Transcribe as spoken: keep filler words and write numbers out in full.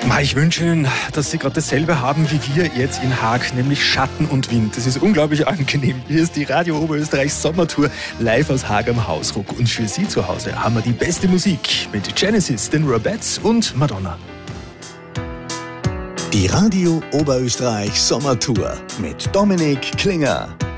Ich wünsche Ihnen, dass Sie gerade dasselbe haben wie wir jetzt in Haag, nämlich Schatten und Wind. Das ist unglaublich angenehm. Hier ist die Radio Oberösterreichs Sommertour live aus Haag am Hausruck. Und für Sie zu Hause haben wir die beste Musik mit Genesis, den Robettes und Madonna. Die Radio Oberösterreichs Sommertour mit Dominik Klinger.